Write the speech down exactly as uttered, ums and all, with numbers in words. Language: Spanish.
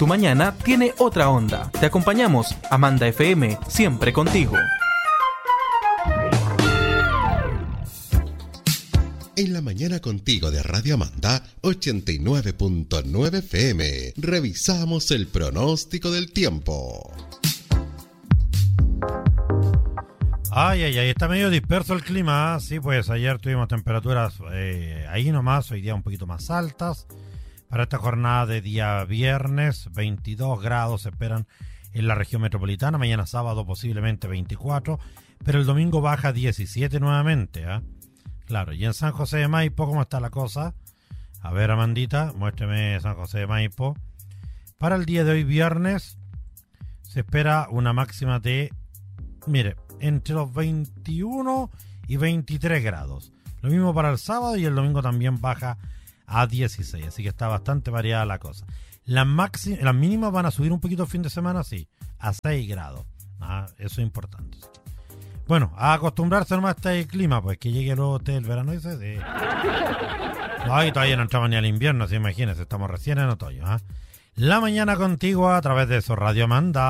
Tu mañana tiene otra onda. Te acompañamos, Amanda F M, siempre contigo. En la mañana contigo de Radio Amanda ochenta y nueve punto nueve F M, revisamos el pronóstico del tiempo. Ay, ay, ay, está medio disperso el clima, ¿eh? Sí, pues ayer tuvimos temperaturas eh, ahí nomás, hoy día un poquito más altas. Para esta jornada de día viernes, veintidós grados se esperan en la región metropolitana, mañana sábado posiblemente veinticuatro, pero el domingo baja a diecisiete nuevamente, ¿eh? Claro, y en San José de Maipo, ¿cómo está la cosa? A ver, Amandita, muéstreme San José de Maipo. Para el día de hoy, viernes, se espera una máxima de, mire, entre los veintiuno y veintitrés grados. Lo mismo para el sábado y el domingo también baja a dieciséis, así que está bastante variada la cosa. Las, máxim- las mínimas van a subir un poquito el fin de semana, sí, a seis grados. Ah, eso es importante. Bueno, a acostumbrarse nomás a este clima, pues que llegue luego usted el verano, dice, sí. No, y todavía no entramos ni al invierno, si imagínense, estamos recién en otoño, ¿eh? La mañana contigo a través de eso, Radio Amanda.